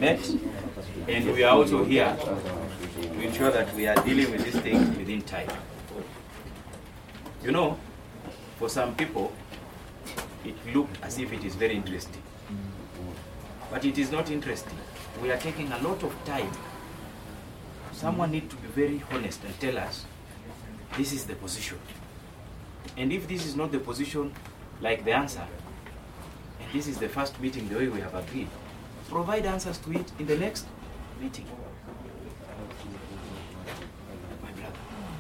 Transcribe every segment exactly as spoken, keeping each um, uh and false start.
met, and we are also here to ensure that we are dealing with this thing within time. You know, for some people, it looked as if it is very interesting. But it is not interesting. We are taking a lot of time. Someone needs to be very honest and tell us, this is the position. And if this is not the position, like the answer, and this is the first meeting the way we have agreed, provide answers to it in the next meeting. My brother.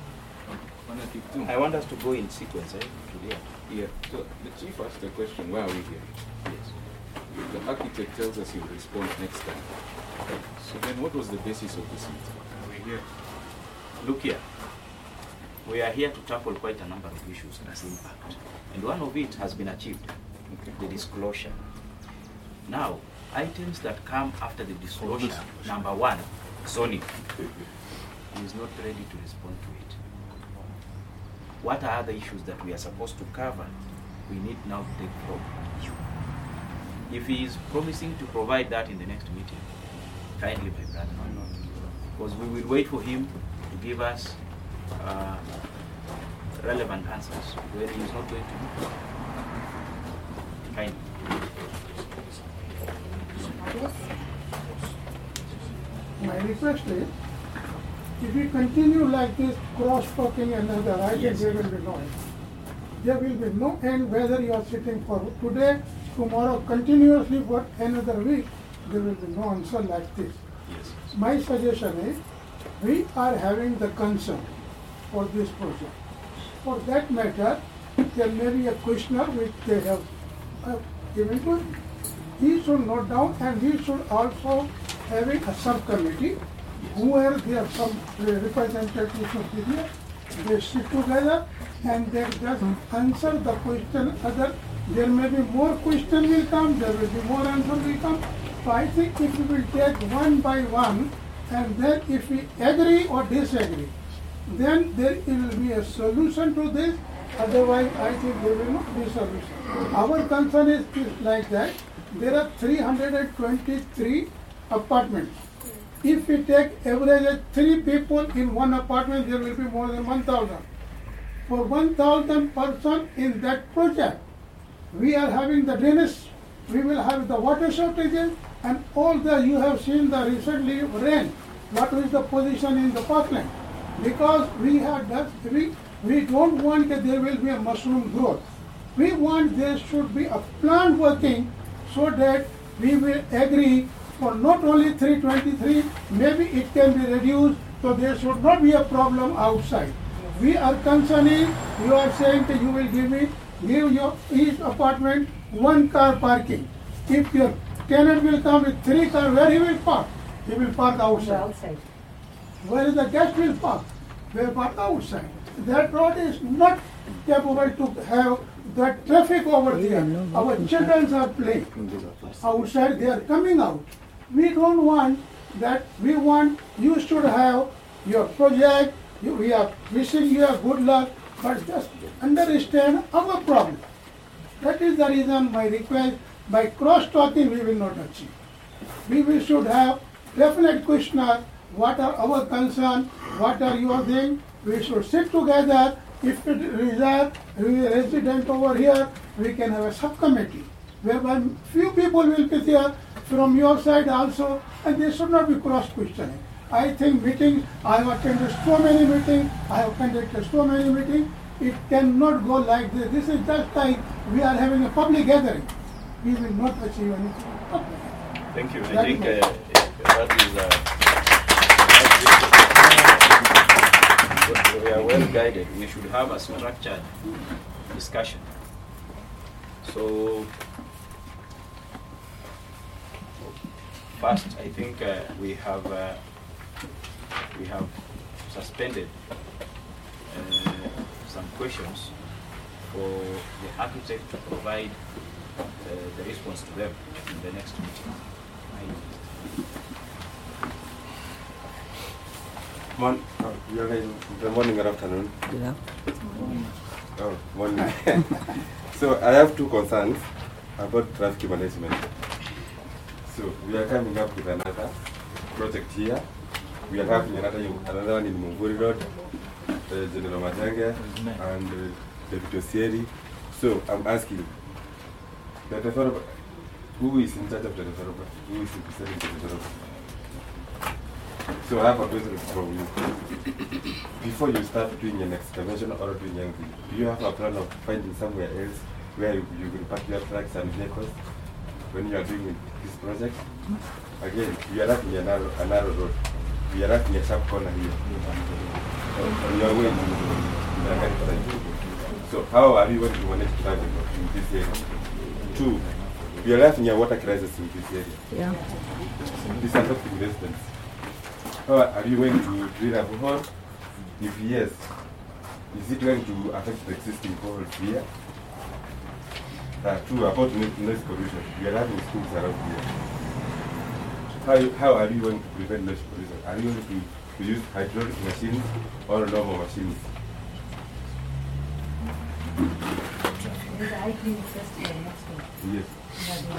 I want us to go in sequence, eh? Yeah. Yeah. So the chief asked the question, why are we here? Yes. The architect tells us he will respond next time. So then what was the basis of this meeting? We're here. Look here. We are here to tackle quite a number of issues as impact. And one of it has been achieved, okay. The disclosure. Now, items that come after the disclosure, number one, zoning. He is not ready to respond to it. What are other issues that we are supposed to cover? We need now to take from you. If he is promising to provide that in the next meeting, kindly, my brother, because we will wait for him to give us uh, relevant answers when he is not going to do. Kindly. My request is, if we continue like this, cross-talking another, I think Yes. there will be no end. There will be no end whether you are sitting for today, tomorrow, continuously for another week, there will be no answer like this. Yes. My suggestion is, we are having the concern for this project. For that matter, there may be a questioner which they have uh, given to him. He should note down, and we should also having a subcommittee where there are some representatives of the area, they sit together and they just answer the question. Other, there may be more question will come, there will be more answer will come. So I think if we will take one by one, and then if we agree or disagree, then there will be a solution to this. Otherwise, I think there will not be a solution. Our concern is, is like that. There are three hundred twenty-three apartments. If we take average of three people in one apartment, there will be more than one thousand. For one thousand person in that project, we are having the drainage, we will have the water shortages, and all the, you have seen the recently rain. What is the position in the parkland? Because we have that, we, we don't want that there will be a mushroom growth. We want there should be a plan working so that we will agree for not only three twenty-three, maybe it can be reduced, so there should not be a problem outside. We are concerning, you are saying that you will give me, give your each apartment one car parking. If your tenant will come with three cars, where he will park? He will park outside. outside. Where the guest will park? They will park outside. That road is not capable to have that traffic over there. Our children are playing outside, they are coming out. We don't want that. We want you should have your project. You, we are wishing you a good luck, but just understand our problem. That is the reason my request. By cross-talking, we will not achieve. We will should have definite questioner. What are our concerns? What are your things? We should sit together. If it is a resident over here, we can have a subcommittee whereby few people will be there from your side also, and they should not be cross-questioning. I think meetings, I have attended so many meetings, I have conducted so many meetings, it cannot go like this. This is just like we are having a public gathering. We will not achieve anything. Thank you. I That think is uh, that is uh, we are well guided. We should have a structured discussion. So first, I think uh, we have uh, we have suspended uh, some questions for the architect to provide uh, the response to them in the next meeting. Mon oh, you're guys, the morning or afternoon? Good afternoon. Oh, morning. So I have two concerns about traffic management. So we are coming up with another project here. We are having another another one in Munguri Road, uh, General Matanga, and uh, David Osieri. So I'm asking, the developer, who is in charge of the developer? Who is representing the developer? So I have a question from you. Before you start doing an excavation or doing anything, do you have a plan of finding somewhere else where you, you will park your trucks and vehicles when you are doing this project? Again, we are having a narrow, a narrow road. We are having a sharp corner here. On your way to the So how are you going to manage traffic in this area? Two, we are having a water crisis in this area. Yeah. This is affecting residents. How are you going to drill a borehole? If yes, is it going to affect the existing boreholes here? Uh, two, about noise pollution. We are having schools around here. How, how are you going to prevent noise pollution? Are you going to, to use hydraulic machines or normal machines? Is I clean first or next one? Yes. Yeah,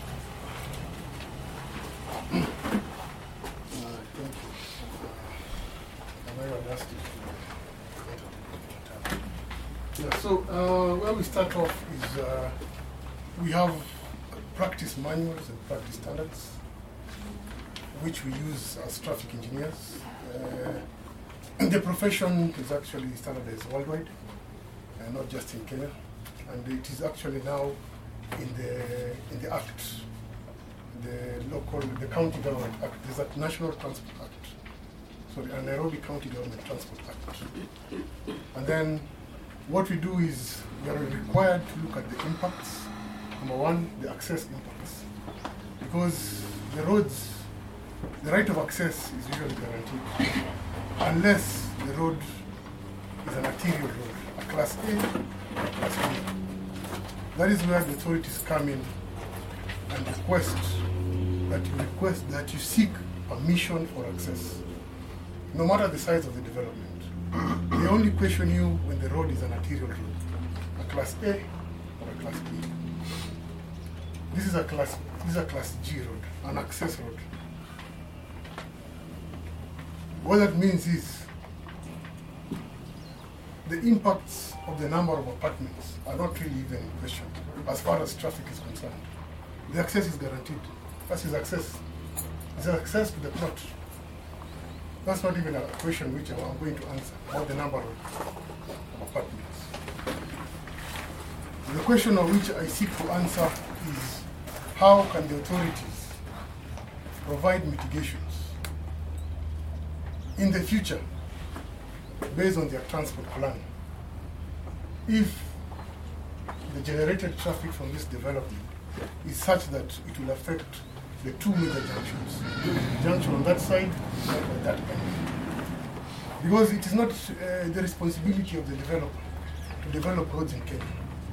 Yeah, so uh, where we start off is uh, we have practice manuals and practice standards, which we use as traffic engineers. Uh, the profession is actually standardized worldwide, and not just in Kenya. And it is actually now in the in the Act, the local, the County Government Act. There's a National Transport Act, sorry, a Nairobi County Government Transport Act. And then what we do is we are required to look at the impacts. Number one, the access impacts, because the roads, the right of access is usually guaranteed unless the road is an arterial road, a class A, a class B. That is where the authorities come in and request that you request that you seek permission for access, no matter the size of the development. They only question you when the road is an arterial road, a class A or a class B. This is a class, this is a class G road, an access road. What that means is the impacts of the number of apartments are not really even in question as far as traffic is concerned. The access is guaranteed. That is access. It's access to the plot. That's not even a question which I'm going to answer about the number of apartments. The question of which I seek to answer is how can the authorities provide mitigations in the future based on their transport plan if the generated traffic from this development is such that it will affect the two major junctions, the junction on that side and on that end. Because it is not uh, the responsibility of the developer to develop roads in Kenya.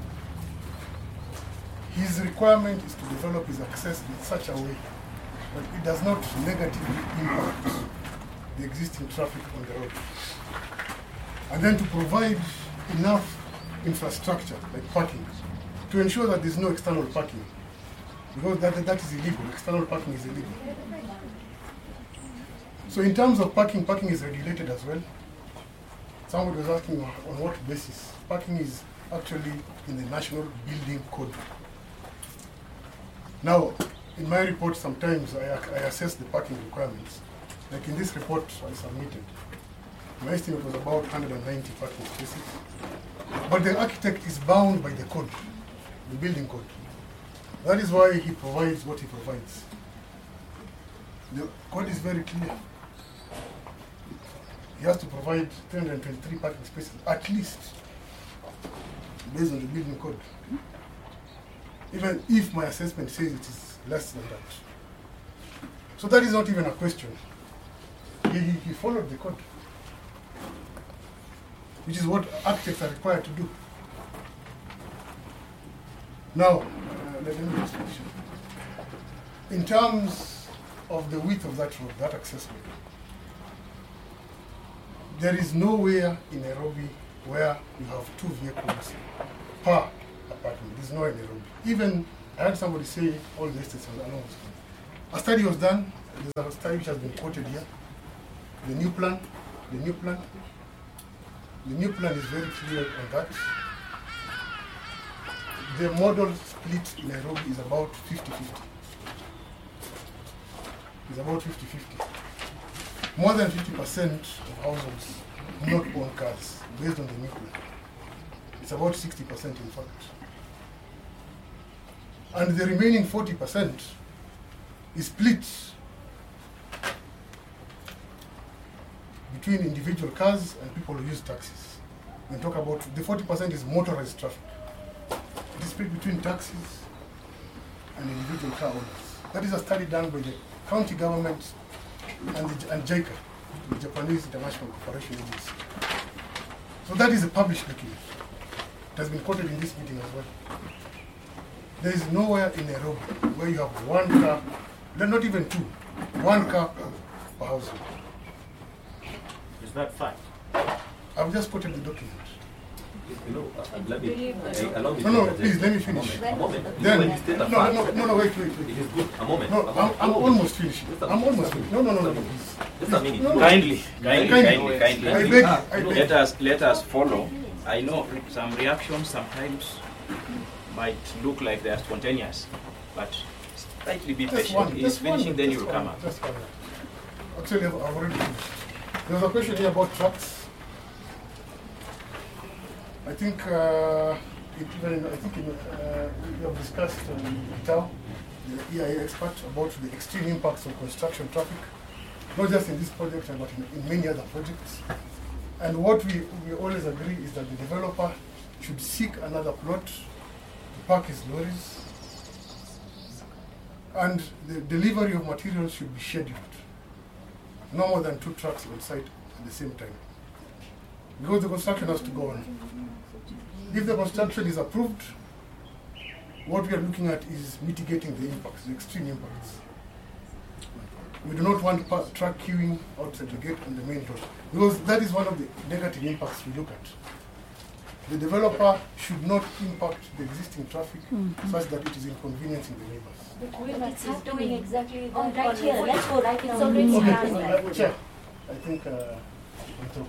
His requirement is to develop his access in such a way that it does not negatively impact the existing traffic on the road. And then to provide enough infrastructure, like parking, to ensure that there's no external parking. Because that, that is illegal. External parking is illegal. So in terms of parking, parking is regulated as well. Somebody was asking on, on what basis. Parking is actually in the National Building Code. Now, in my report, sometimes I, I assess the parking requirements. Like in this report I submitted, my estimate was about one hundred ninety parking spaces. But the architect is bound by the code, the building code. That is why he provides what he provides. The code is very clear. He has to provide three hundred twenty-three parking spaces, at least, based on the building code. Even if my assessment says it is less than that. So that is not even a question. He, he, he followed the code, which is what architects are required to do. Now, uh, let me just finish. In terms of the width of that road, that access road, there is nowhere in Nairobi where you have two vehicles per apartment. There's no in Nairobi. Even I had somebody say all the estates are along. A study was done. There's a study which has been quoted here. The new plan, the new plan, the new plan is very clear on that. The model split in Nairobi is about fifty-fifty. It's about fifty-fifty. More than fifty percent of households do not own cars based on the new plan. It's about sixty percent in fact. And the remaining forty percent is split between individual cars and people who use taxis. We talk about the forty percent is motorized traffic. It is split between taxis and individual car owners. That is a study done by the county government and, the, and JICA, the Japanese International Cooperation Agency. So that is a published document. It has been quoted in this meeting as well. There is nowhere in Nairobi where you have one car, not even two, one car per household. Is that fact? I've just quoted the document. You know, uh, let me, uh, allow me No, to no, interject. please, let me finish. A moment. You Then, know, when you state no, a no, fact, no, no, no, wait, wait, it wait. is good. A moment. No, a I'm, moment. I'm A moment. almost finishing. Just a- I'm almost just a finished. No, no, no, no, minute. please. Just a minute. No, no. Kindly, kindly, kindly, kindly. I beg, I No, beg. Let us let us follow. I know some reactions sometimes might look like they are spontaneous, but slightly be Just patient. one, He's just one, finishing, then just you'll one, come up. just one. Actually, I've I've already finished. There was a question here about trucks. I think, uh, it, even, I think in, uh, we have discussed uh, with Tao, the E I A expert, about the extreme impacts of construction traffic, not just in this project, but in, in many other projects. And what we, we always agree is that the developer should seek another plot to park his lorries, and the delivery of materials should be scheduled. No more than two trucks on site at the same time. Because the construction has to go on. If the construction is approved, what we are looking at is mitigating the impacts, the extreme impacts. We do not want pa- truck queuing outside the gate on the main road, because that is one of the negative impacts we look at. The developer should not impact the existing traffic such that it is inconveniencing the neighbors. It's doing exactly that. Oh, right here. Let's go right now. It's already Okay, happening. uh, Chair, I think uh, I'm through.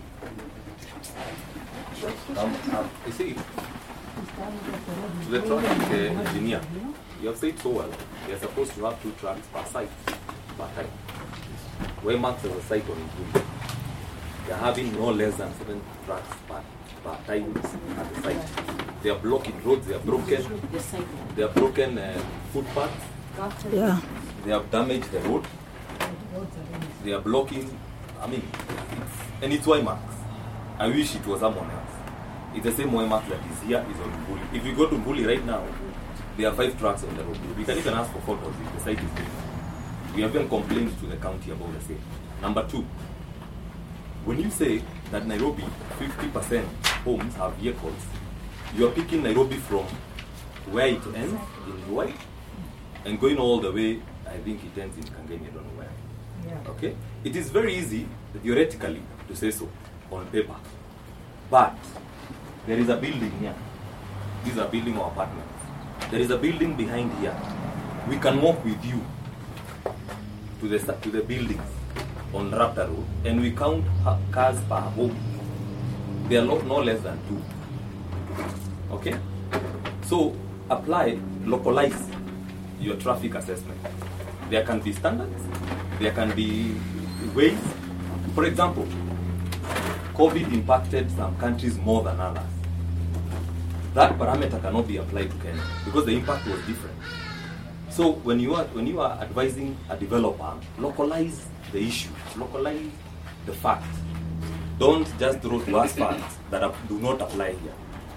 Um, um, you see, to the traffic uh, engineer, you have said so well. You're supposed to have two trucks per site, per time. Waymark has a site on Ikulu. They're having no less than seven trucks per, per time at the site. They are blocking roads, they are broken, they are broken uh, footpaths, Yeah. they have damaged the road, they are blocking, I mean, it's, and it's Waymark. I wish it was someone else. It's the same Waymark that is here, is on Mbuli. If you go to Mbuli right now, there are five trucks on the road. We can even ask for photos if the site is big. We have even complained to the county about the same. Number two, when you say that Nairobi, fifty percent homes have vehicles, you are picking Nairobi from where it ends, in Ruai, and going all the way, I think it ends in Kangemi, I don't know where. Yeah. Okay? It is very easy, theoretically, to say so on paper. But there is a building here. These are building or apartments. There is a building behind here. We can walk with you to the to the buildings on Raptor Road, and we count ha- cars per home. They are lo- no less than two. Okay? So apply, localize your traffic assessment. There can be standards. There can be ways. For example, COVID impacted some countries more than others. That parameter cannot be applied to Kenya because the impact was different. So when you are when you are advising a developer, localize the issue, localize the facts. Don't just throw to us facts that are, do not apply here.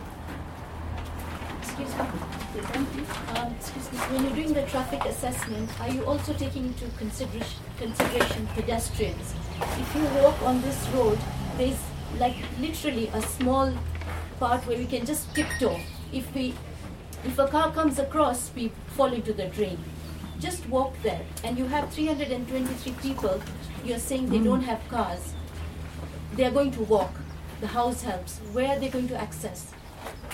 Excuse me. Um, excuse me. When you're doing the traffic assessment, are you also taking into consideration, consideration pedestrians? If you walk on this road, there's like literally a small part where we can just tiptoe. If we, if a car comes across, we fall into the drain. Just walk there, and you have three hundred twenty-three people. You're saying they don't have cars. They are going to walk. The house helps. Where are they going to access?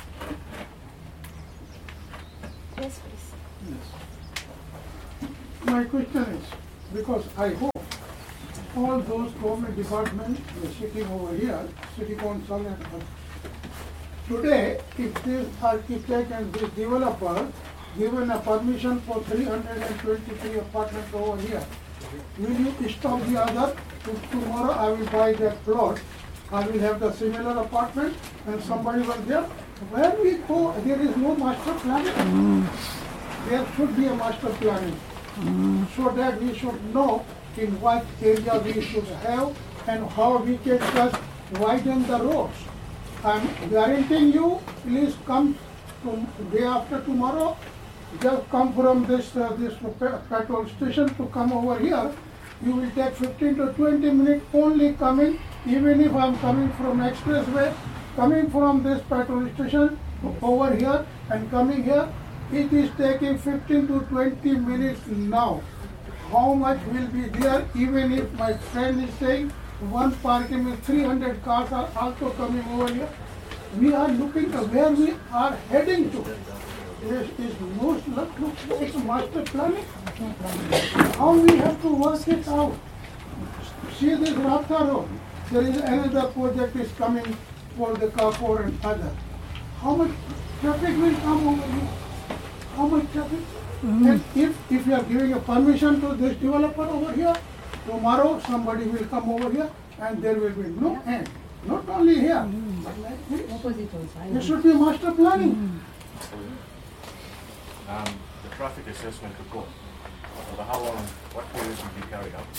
Yes, please. my question is, because I hope all those government departments are sitting over here, city council and uh, today, if this architect and this developer given a permission for three hundred twenty-three apartments over here, will you stop the other? If tomorrow I will buy that plot, I will have the similar apartment and somebody was there. Where we go, there is no master planning. Mm. There should be a master planning. Mm. So that we should know in what area we should have and how we can just widen the roads. I'm guaranteeing you, please come to day after tomorrow, just come from this uh, this petrol station to come over here. You will take fifteen to twenty minutes only coming, even if I'm coming from expressway, coming from this petrol station over here and coming here, it is taking fifteen to twenty minutes now. How much will be there, even if my friend is saying one parking with three hundred cars are also coming over here? We are looking at where we are heading to. This is most look, it's master planning. How we have to work it out. See this Rafta Road. There is another project is coming for the Kapur and other. How much traffic will come over here? How much traffic? Mm-hmm. And if, if you are giving a permission to this developer over here, tomorrow somebody will come over here and there will be no end. Not only here, mm-hmm. but like this. Opposite also. There should be master planning. Mm-hmm. Um, the traffic assessment report, over how long, what period will be carried out?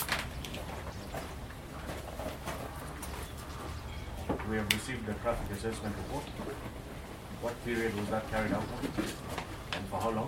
We have received the traffic assessment report. What period was that carried out on? And for how long?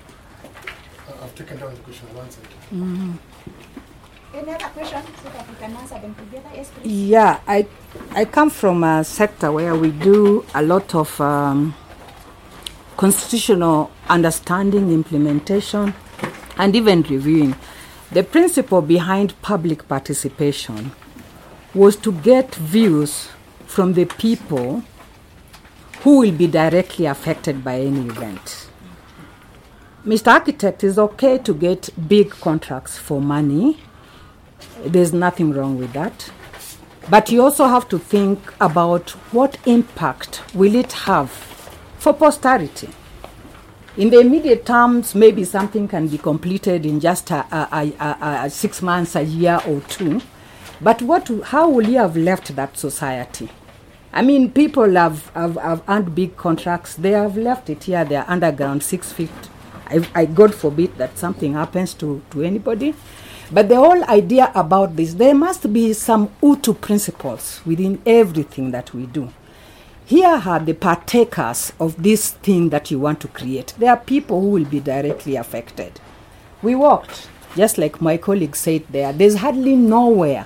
Uh, I've taken down the question and answered. Mm-hmm. Any other question so that we can answer them together? Yes, please. Yeah, I, I come from a sector where we do a lot of um, constitutional understanding, implementation, and even reviewing. The principle behind public participation was to get views from the people who will be directly affected by any event. Mister Architect, is okay to get big contracts for money. There's nothing wrong with that. But you also have to think about what impact will it have for posterity. In the immediate terms, maybe something can be completed in just a, a, a, a six months, a year or two. But what? How will you have left that society? I mean, people have, have, have earned big contracts. They have left it here. They are underground, six feet. I, I God forbid that something happens to, to anybody. But the whole idea about this, there must be some Utu principles within everything that we do. Here are the partakers of this thing that you want to create. There are people who will be directly affected. We walked, just like my colleague said there, there's hardly nowhere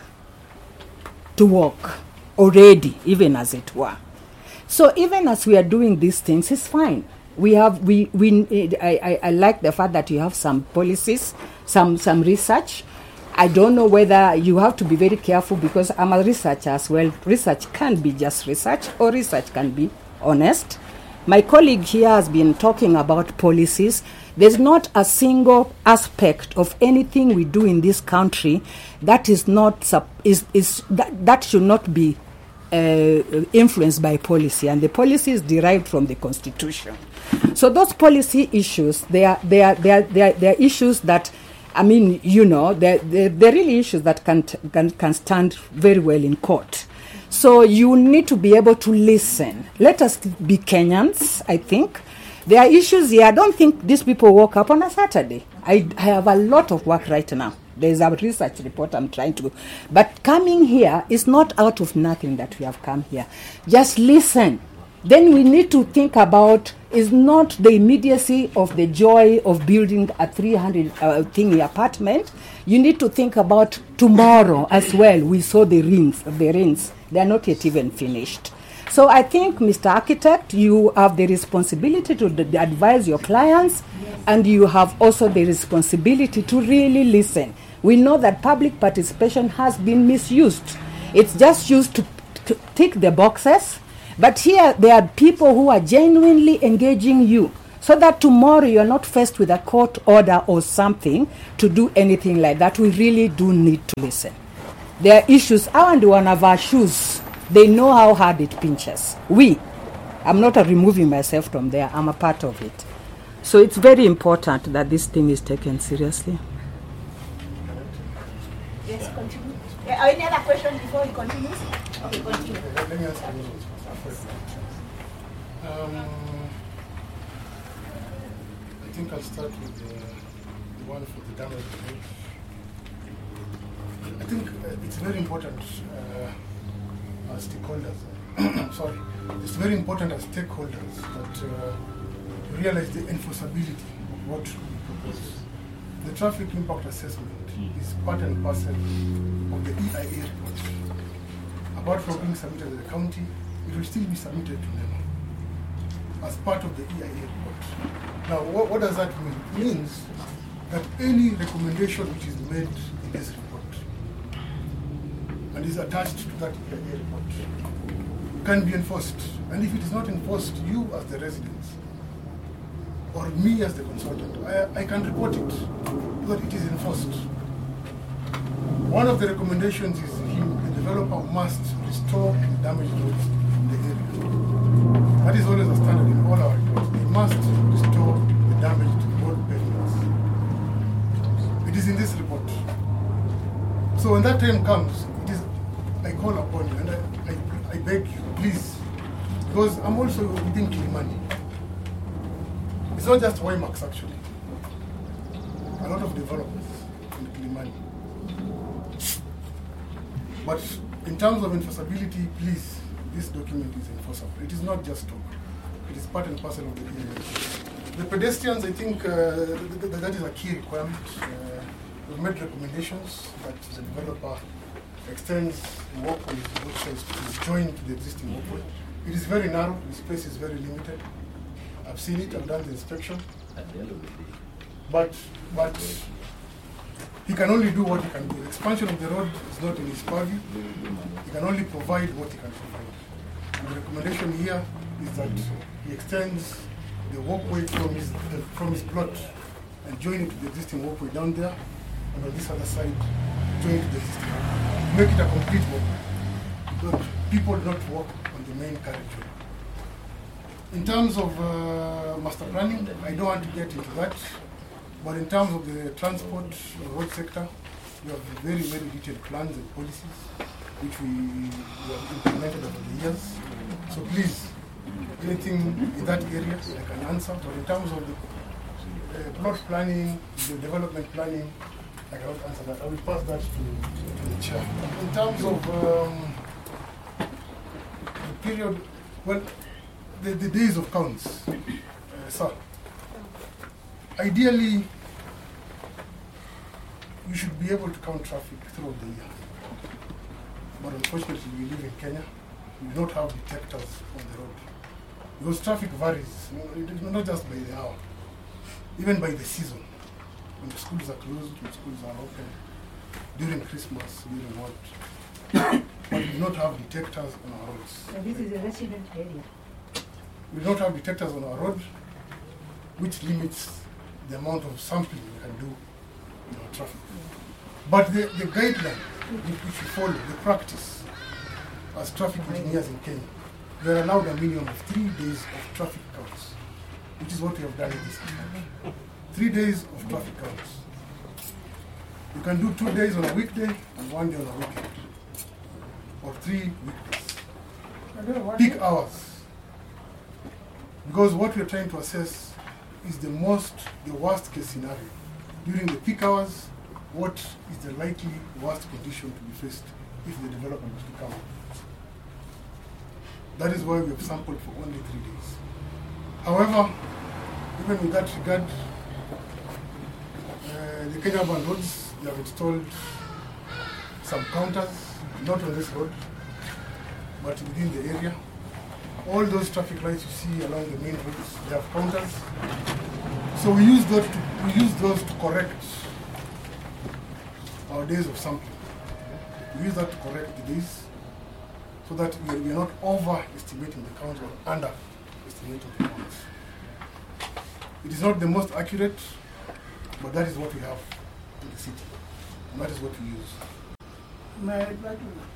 to walk already, even as it were. So even as we are doing these things, it's fine. We have, we, we, I, I, I like the fact that you have some policies, some, some research. I don't know whether you have to be very careful because I'm a researcher as well. Research can be just research or research can be honest. My colleague here has been talking about policies. There's not a single aspect of anything we do in this country that is not is is that, that should not be uh, influenced by policy, and the policy is derived from the Constitution. So those policy issues, they are they are they are they are, they are issues that, I mean, you know, they're, they're, they're really issues that can, can can stand very well in court. So you need to be able to listen. Let us be Kenyans, I think. There are issues here. I don't think these people woke up on a Saturday. I, I have a lot of work right now. There's a research report I'm trying to do. But coming here is not out of nothing that we have come here. Just listen. Then we need to think about, is not the immediacy of the joy of building a three hundred uh, thingy apartment. You need to think about tomorrow as well. We saw the rings, the rings. They are not yet even finished. So I think, Mister Architect, you have the responsibility to d- advise your clients, yes. And you have also the responsibility to really listen. We know that public participation has been misused. It's just used to, to tick the boxes. But here, there are people who are genuinely engaging you. so that tomorrow you're not faced with a court order or something to do anything like that. We really do need to listen. There are issues. I want one of our shoes. They know how hard it pinches. We, I'm not removing myself from there. I'm a part of it. So it's very important that this thing is taken seriously. Yes, continue. Yeah, any other question before he continues? Okay, continue. Let me answer those. Um, I think I'll start with the, the one for the damage. I think uh, it's very important uh, as stakeholders. Sorry, it's very important as stakeholders that uh, realize the enforceability of what we propose. The traffic impact assessment is part and parcel of the E I A report. Apart from being submitted to the county, it will still be submitted to NEMA as part of the E I A report. Now, what, what does that mean? It means that any recommendation which is made in this report and is attached to that E I A report can be enforced. And if it is not enforced, you as the residents or me as the consultant, I, I can report it so that it is enforced. One of the recommendations is him, the developer must restore the damaged roads in the area. That is always a standard in all our reports. They must restore the damaged road pavements. It is in this report. So when that time comes, it is, I call upon you and I, I, I beg you, please, because I'm also within Kilimani. It's not just Waymax actually. A lot of developers in Kilimani. But in terms of enforceability, please, this document is enforceable. It is not just talk. It is part and parcel of the area. The pedestrians, I think uh, th th that is a key requirement. Uh, we've made recommendations that the developer extends the walkway which is joined to the existing walkway. It is very narrow, the space is very limited. I've seen it, I've done the inspection. At the end of the day. But, but he can only do what he can do. Expansion of the road is not in his purview. He can only provide what he can provide. And the recommendation here is that he extends the walkway from his, uh, from his plot and join it to the existing walkway down there, and on this other side, join it to the existing walkway. Make it a complete walkway. Because people do not walk on the main carriageway. In terms of uh, master planning, I don't want to get into that. But in terms of the transport uh, road sector, we have very, very detailed plans and policies which we, we have implemented over the years. So please, anything in that area I can answer. But in terms of the uh, plot planning, the development planning, I cannot answer that. I will pass that to, to the chair. In terms of um, the period, well, the, the days of counts, uh, sir. Ideally, you should be able to count traffic throughout the year. But unfortunately, we live in Kenya. We do not have detectors on the road. Because traffic varies, you know, not just by the hour, even by the season. When the schools are closed, when schools are open, during Christmas, during what. But we do not have detectors on our roads. So this is a resident area. We don't have detectors on our road, which limits the amount of sampling we can do in our traffic. But the, the guideline which we follow, the practice as traffic engineers in Kenya, we are allowed a minimum of three days of traffic counts, which is what we have done in this country. Three days of traffic counts. You can do two days on a weekday and one day on a weekend, or three weekdays. Peak hours. Because what we are trying to assess is the most, the worst case scenario. During the peak hours, what is the likely worst condition to be faced if the development is to come up? That is why we have sampled for only three days. However, even in that regard, uh, the Kenya Urban Roads, they have installed some counters, not on this road, but within the area. All those traffic lights you see along the main roads, they have counters. So we use those to, we use those to correct our days of sampling. We use that to correct the days so that we are, we are not overestimating the counts or underestimating the counts. It is not the most accurate, but that is what we have in the city, and that is what we use. May I reply to that?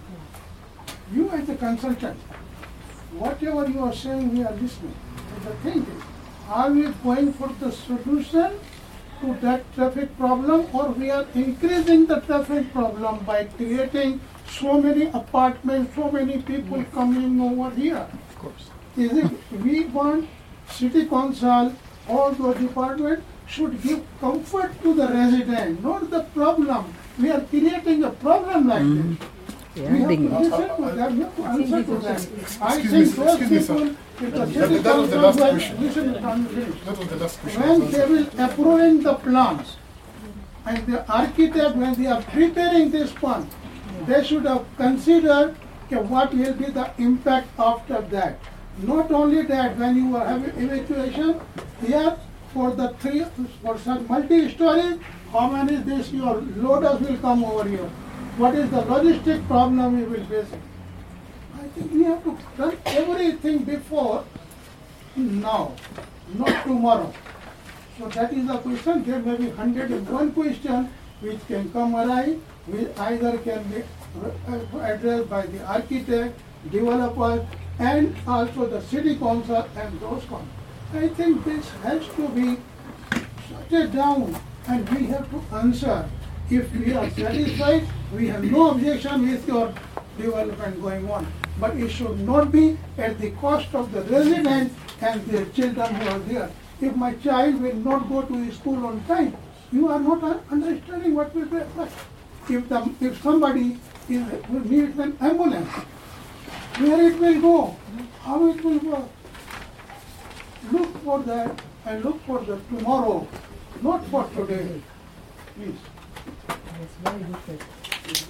You as a consultant, whatever you are saying, we are listening. But the thing is, are we going for the solution to that traffic problem, or we are increasing the traffic problem by creating so many apartments, so many people coming over here? Of course. Is it we want city council, all those departments should give comfort to the resident, not the problem. We are creating a problem like Mm. this. Yeah, We have ding. to listen to them, we have to answer to them. I Excuse think me, those excuse me, sir. people, if the That- city that was the council last will question. listen to them, finish. That was the last question. When they will approving the plans, and the architect, when they are preparing this plan, they should have considered okay, what will be the impact after that. Not only that, when you are having evacuation, here for the three, for some multi-story, how many this your loaders will come over here? What is the logistic problem we will face? I think we have to run everything before now, not tomorrow. So that is the question. There may be hundred and one question which can come arrive, which either can be uh, addressed by the architect, developer, and also the city council and those council. I think this has to be shut down, and we have to answer. If we are satisfied, we have no objection with your development going on. But it should not be at the cost of the residents and their children who are there. If my child will not go to school on time, you are not un- understanding what will be like. If the if somebody is, needs an ambulance, where it will go, how it will work. Look for that and look for the tomorrow, not for today. Please. Yes, very good question.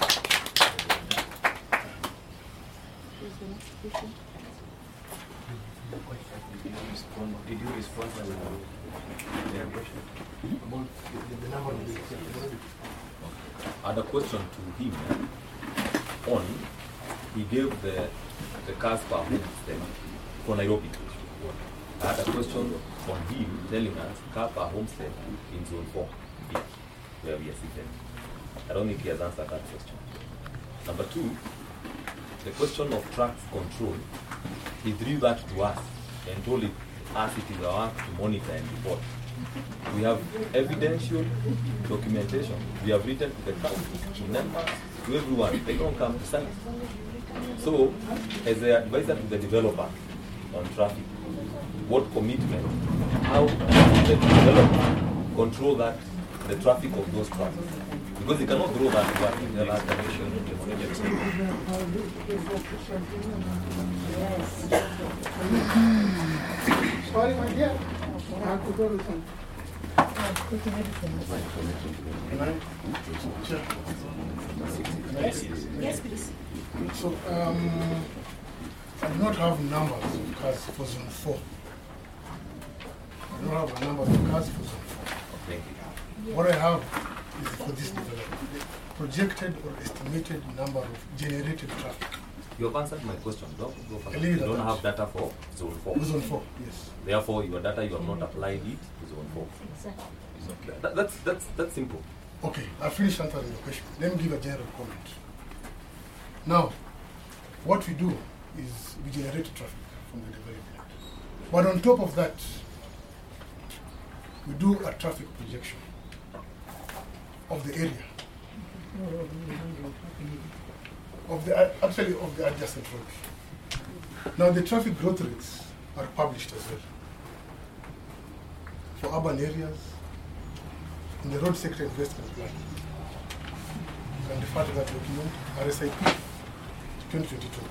Did you respond, did you respond to their question? About the, the number of days. I had a question to him on, he gave the, the cars per homestead for Nairobi. I had a question on him telling us car per homestead in zone four, here, where we are seated. I don't think he has answered that question. Number two, the question of traffic control, he drew that to us and told it, us it is our work to monitor and report. We have evidential documentation. We have written to the council, to members, to everyone. They don't come to site. So, as an advisor to the developer on traffic, what commitment, how does the developer control that, the traffic of those trucks? Because he cannot draw that work in the last direction of the project. Sorry, my dear. I have to go to some. Yes, yes, please. So, um, I do not have numbers of cars for zone four. I don't have a number of cars for zone four. Thank you. What I have is for this development, projected or estimated number of generated traffic. You have answered my question. Don't go further. I leave You it at don't that. have data for zone four. Zone four, yes. Therefore, your data, you have not applied it to zone four. Exactly. That, that's, that's, that's simple. Okay, I'll finish answering the question. Let me give a general comment. Now, what we do is we generate traffic from the development. But on top of that, we do a traffic projection of the area, of the uh, actually of the adjacent roads. Now, the traffic growth rates are published as well for urban areas in the road sector investment plan. You can refer to that document, R S I P twenty twenty-two.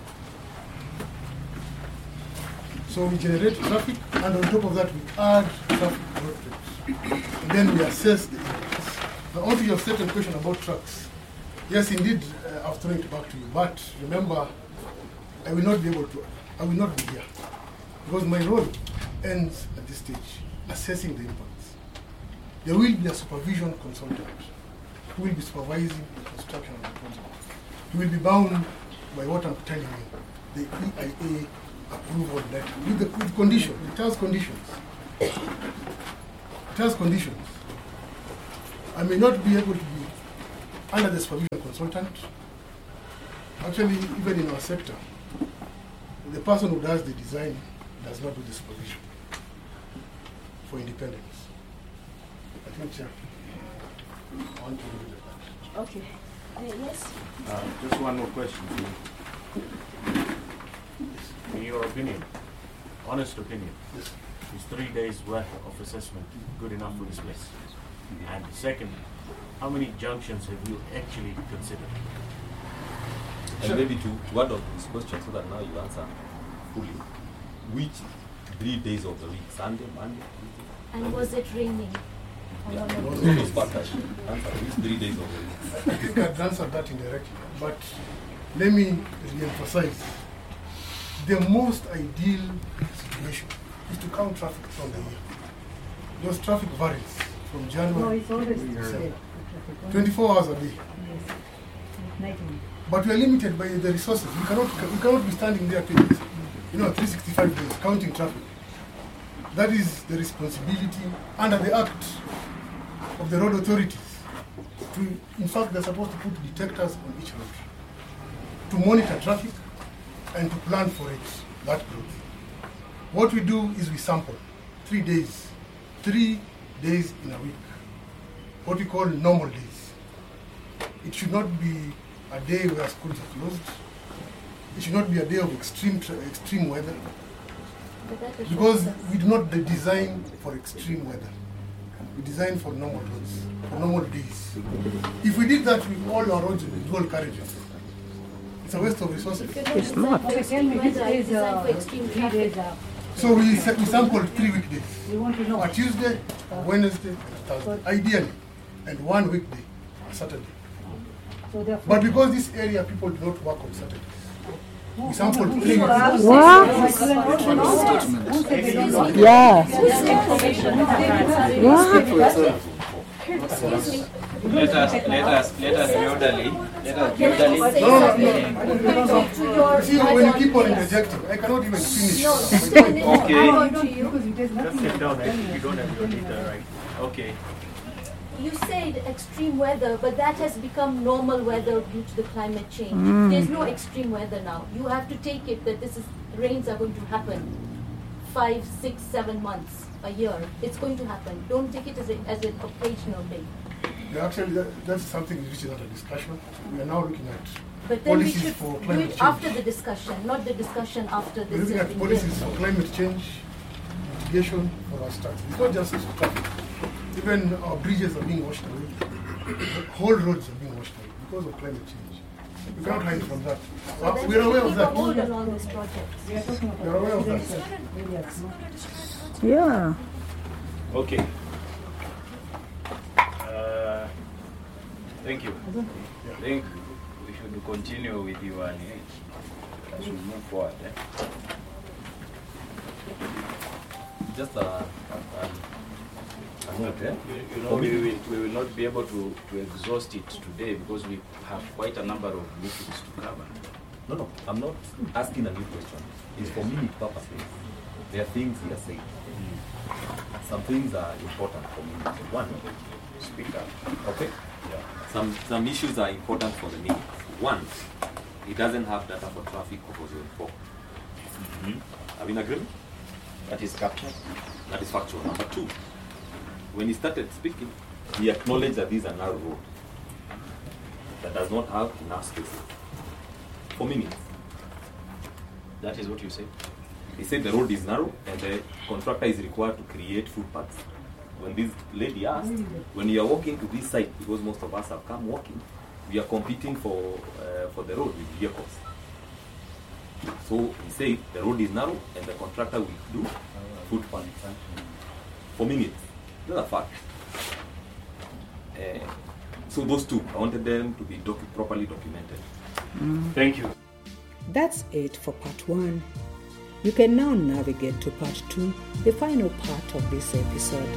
So we generate traffic, and on top of that, we add traffic growth rates. And then we assess the impacts. Now, on to your second question about trucks. Yes, indeed, uh, I've thrown it back to you. But remember, I will not be able to, I will not be here. Because my role ends at this stage, assessing the impacts. There will be a supervision consultant who will be supervising the construction of the project. He will be bound by what I'm telling you, the E I A approval letter, with the with conditions, it has conditions. It has conditions. I may not be able to be under the supervision of a consultant. Actually, even in our sector, the person who does the design does not do the supervision for independence. I think, Chair, I want to leave it at that. Okay. Uh, yes? Uh, just one more question. In your opinion, honest opinion, Yes. is three days worth of assessment good enough for this place? And second, how many junctions have you actually considered? And maybe to, to add on this question so that now you answer fully. Which three days of the week? Sunday, Monday, Tuesday? And was it raining? Yeah, those was part that answer. Which three days of the week? I think I'd answered that indirectly, but let me re-emphasize. The most ideal situation is to count traffic from the year. Those traffic varies from No, January it's always to the December. same. twenty-four hours a day. Yes. Night and But we are limited by the resources. We cannot, we cannot be standing there, to, you know, three hundred sixty-five days counting traffic. That is the responsibility under the act of the road authorities. To, in fact, they're supposed to put detectors on each road to monitor traffic and to plan for it, that growth. What we do is we sample three days, three days in a week, what we call normal days. It should not be a day where schools are closed. It should not be a day of extreme tra- extreme weather, But that was because just- we do not de- design for extreme weather. We design for normal roads, for normal days. If we did that with all our roads with dual carriages, it's a waste of resources. If you're going to design for extreme weather, I design for extreme three traffic. days out. So we, sa- we sample three weekdays, We want to know. a Tuesday, a Wednesday, and a Thursday, ideally, and one weekday, a Saturday. So therefore, But because this area people do not work on Saturdays, we sample three weekdays. What? Yeah. What? Excuse me. Let us, let us, let us orderly, let us be orderly. Say No, no, something. no. Talk to your See, when you keep on adult interjecting, I cannot even finish. No, just a minute. Okay. I want to you. because it has Just nothing sit to down, do actually, you don't have your with leader, right? Okay. You said extreme weather, but that has become normal weather due to the climate change. Mm. There's no extreme weather now. You have to take it that this is rains are going to happen five, six, seven months a year. It's going to happen. Don't take it as, a, as an occasional thing. Yeah, actually, that, that's something which is under discussion. We are now looking at But then we policies should for do climate it change. after the discussion, not the discussion after We're this looking has at been policies done. for climate change, mitigation for our start. It's not just traffic. Even our bridges are being washed away. Whole roads are being washed away because of climate change. We cannot hide from that. So Uh, then we are aware keep of a hold that. on all these projects. We are talking about We are aware of that. areas, no? Yeah. Okay. Uh, thank you. I think we should continue with you and uh, as we move forward. Eh? Just a, a, a note, eh? You, you know, we will, we will not be able to, to exhaust it today because we have quite a number of issues to cover. No, no, I'm not asking a new question. It's for minute purposes. There are things we are saying. Some things are important for me. One, Speak up. okay? Some some issues are important for the minutes. One, it doesn't have data for traffic for zone four. Are we in agreement? That is captured. That is factual. Number two, when he started speaking, he acknowledged that this is a narrow road that does not have enough space for minutes. That is what you say. He said the road is narrow and the contractor is required to create footpaths. When this lady asked, when you are walking to this side, because most of us have come walking, we are competing for uh, for the road with vehicles. So he said the road is narrow and the contractor will do footpaths for minutes. That's a fact. Uh, so those two, I wanted them to be docu- properly documented. Thank you. That's it for part one. You can now navigate to part two, the final part of this episode.